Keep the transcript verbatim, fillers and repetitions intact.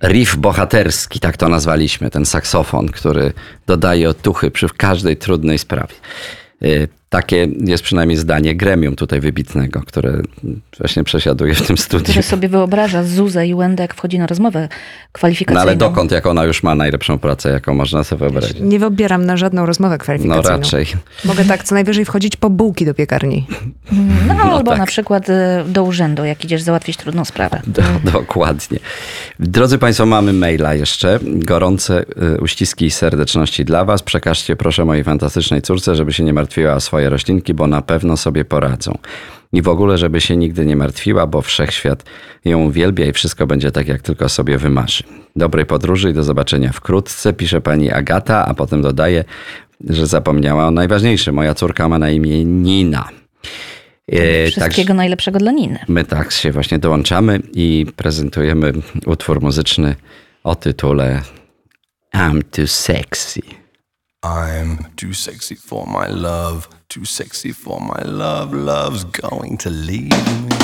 riff bohaterski, tak to nazwaliśmy, ten saksofon, który dodaje otuchy przy każdej trudnej sprawie. Takie jest przynajmniej zdanie gremium tutaj wybitnego, które właśnie przesiaduje w tym studiu. Który sobie wyobraża Zuzę i Łędę, jak wchodzi na rozmowę kwalifikacyjną. No ale dokąd, jak ona już ma najlepszą pracę, jaką można sobie wyobrazić? Nie wybieram na żadną rozmowę kwalifikacyjną. No raczej. Mogę tak co najwyżej wchodzić po bułki do piekarni. No, No albo tak. na przykład do urzędu, jak idziesz załatwić trudną sprawę. Do, dokładnie. Drodzy Państwo, mamy maila jeszcze. Gorące uściski i serdeczności dla Was. Przekażcie proszę mojej fantastycznej córce, żeby się nie martwiła o swoje roślinki, bo na pewno sobie poradzą. I w ogóle, żeby się nigdy nie martwiła, bo wszechświat ją uwielbia i wszystko będzie tak, jak tylko sobie wymarzy. Dobrej podróży i do zobaczenia wkrótce, pisze pani Agata, a potem dodaje, że zapomniała o najważniejszym. Moja córka ma na imię Nina. E, Wszystkiego tak, najlepszego dla Niny. my tak się właśnie dołączamy i prezentujemy utwór muzyczny o tytule I'm Too Sexy. I'm too sexy for my love, too sexy for my love, love's going to leave me.